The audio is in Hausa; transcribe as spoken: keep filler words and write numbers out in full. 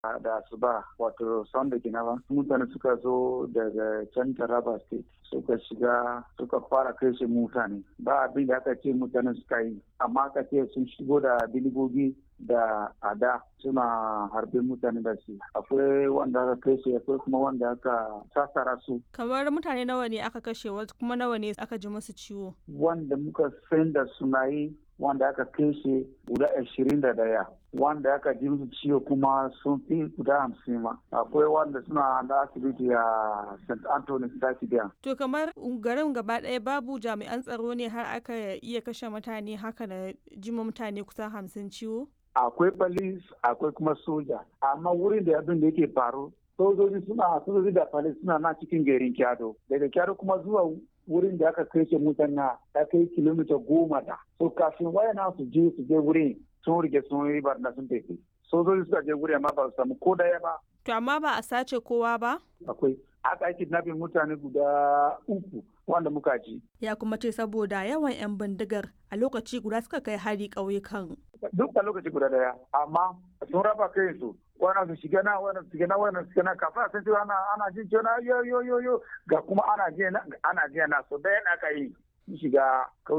da asuba wato Sunday kenan ba. Mutane suka zo daga can Taraba State suka shiga suka fara kashe mutane. Ba abin da aka ce mutane suka yi amma aka ce sun shigo da bindigogi da ada suna harbe mutane da su. Akwai wanda aka kashe akwai kuma wanda aka sassara su. Kamar mutane nawa ne aka kashe wasu kuma nawa ne aka ji musu ciwo? Wanda muka san da sunayi wanda aka kashe guda ashirin da daya. Wanda aka ji musu ciwo kuma sun fi guda hamsin ma. Akwai wanda suna da asibiti a Saint Anthony Stadium. To kamar garin gaba ɗaya babu jami'an tsaro ne har aka iya kashe mutane haka da jima mutane kusan hamsin ciwo? Akwai police, akwai kuma soja. Amma wurin da abin da yake faru, sojoji suna sojoji da police suna na cikin garin Kyado. Daga Kyado kuma zuwa wurin da aka kashe mutane ya kai kilomita goma da. So kafin wayana su je su je wurin sun rike sun yi barna sun tafi. Sojoji suka je wurin amma ba su samu ko daya ba. To amma ba a sace kowa ba? Akwai. Aka yi kidnapping mutane guda uku wanda muka ji. Ya kuma ce saboda yawan 'yan bindigar a lokaci guda suka kai hari ƙauyukan. Duk a lokaci guda daya, amma sun raba kai su. Wannan su shiga na wannan su shiga na wannan su shiga na kafin a san cewa ana ana jin cewa yo yo yo yo ga kuma ana jiya ana jiya na so da yana aka yi shiga